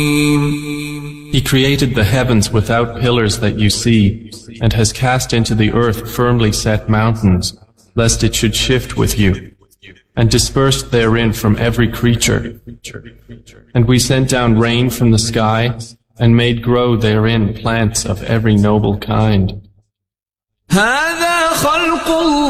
He created the heavens without pillars that you see, and has cast into the earth firmly set mountains, lest it should shift with you, and dispersed therein from every creature. And we sent down rain from the sky, and made grow therein plants of every noble kind.